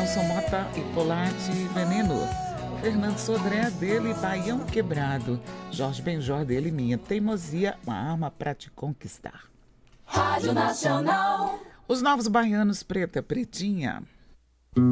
Nelson Mota e Colate Veneno. Fernando Sodré dele, Baião Quebrado. Jorge Benjor dele, Minha Teimosia, uma arma pra te conquistar. Rádio Nacional. Os Novos Baianos, Preta Pretinha.